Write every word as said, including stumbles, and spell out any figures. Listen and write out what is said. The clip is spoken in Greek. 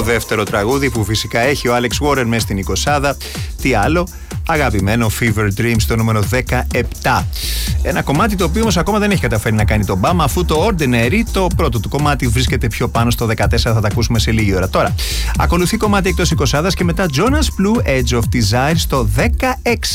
δεύτερο τραγούδι που φυσικά έχει ο Alex Warren μέσα στην εικοσάδα. Τι άλλο? Αγαπημένο Fever Dream στο νούμερο δεκαεπτά. Ένα κομμάτι το οποίο όμως ακόμα δεν έχει καταφέρει να κάνει τον μπαμ, αφού το Ordinary, το πρώτο του κομμάτι, βρίσκεται πιο πάνω στο δεκατέσσερα. Θα τα ακούσουμε σε λίγη ώρα. Τώρα, ακολουθεί κομμάτι εκτός εικοσάδας και μετά Jonas Blue, Edge of Desire στο δεκαέξι.